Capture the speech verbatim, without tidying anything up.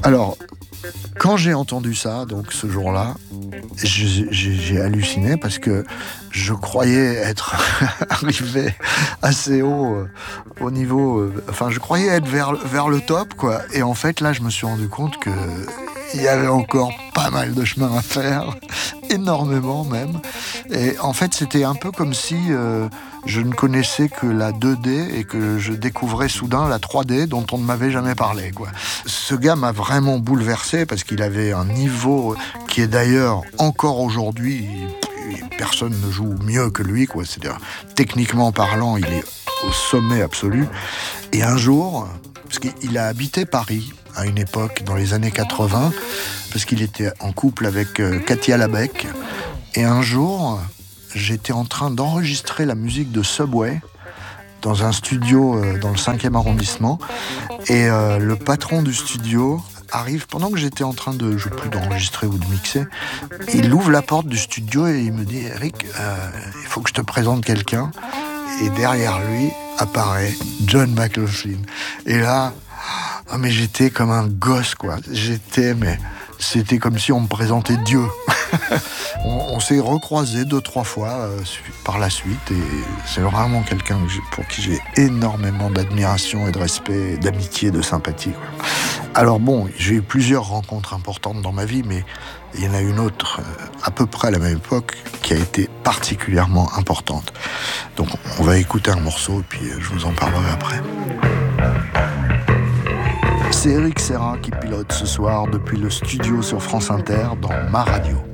Alors, quand j'ai entendu ça, donc ce jour-là, j'ai, j'ai, j'ai halluciné parce que je croyais être arrivé assez haut euh, au niveau... euh, enfin, je croyais être vers, vers le top, quoi. Et en fait, là, je me suis rendu compte que il y avait encore pas mal de chemin à faire, énormément même. Et en fait, c'était un peu comme si euh, je ne connaissais que la deux D et que je découvrais soudain la trois D dont on ne m'avait jamais parlé, quoi. Ce gars m'a vraiment bouleversé parce qu'il avait un niveau qui est d'ailleurs encore aujourd'hui, personne ne joue mieux que lui, quoi. C'est-à-dire, techniquement parlant, il est au sommet absolu. Et un jour, parce qu'il a habité Paris à une époque, dans les années quatre-vingts, parce qu'il était en couple avec euh, Katia Labec. Et un jour, j'étais en train d'enregistrer la musique de Subway dans un studio euh, dans le cinquième arrondissement. Et euh, le patron du studio arrive, pendant que j'étais en train de, je sais plus, d'enregistrer ou de mixer, il ouvre la porte du studio et il me dit « Eric, euh, il faut que je te présente quelqu'un ». Et derrière lui apparaît John McLaughlin. Et là, ah, mais j'étais comme un gosse, quoi. J'étais, mais c'était comme si on me présentait Dieu. on, on s'est recroisés deux, trois fois euh, par la suite, et c'est vraiment quelqu'un pour qui j'ai énormément d'admiration et de respect, d'amitié, de sympathie, quoi. Alors bon, j'ai eu plusieurs rencontres importantes dans ma vie, mais il y en a une autre, euh, à peu près à la même époque, qui a été particulièrement importante. Donc on va écouter un morceau, et puis euh, je vous en parlerai après. C'est Eric Serra qui pilote ce soir depuis le studio sur France Inter dans Ma Radio.